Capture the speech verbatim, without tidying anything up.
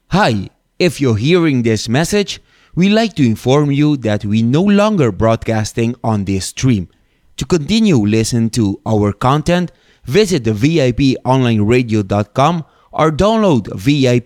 Hi, if you're hearing this message, we'd like to inform you that we no longer broadcasting on this stream. To continue listening to our content, visit the V I P online radio dot com or download V I P